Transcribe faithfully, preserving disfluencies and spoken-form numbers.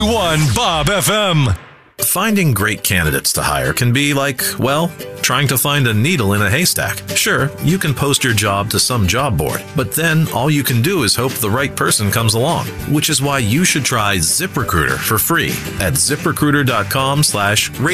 One Bob F M. Finding great candidates to hire can be like, well, trying to find a needle in a haystack. Sure, you can post your job to some job board, but then all you can do is hope the right person comes along, which is why you should try ZipRecruiter for free at ziprecruiter dot com slash